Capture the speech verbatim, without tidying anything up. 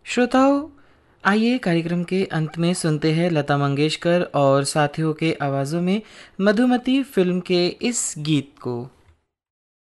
श्रोताओं, आइए कार्यक्रम के अंत में सुनते हैं लता मंगेशकर और साथियों के आवाज़ों में मधुमती फिल्म के इस गीत को।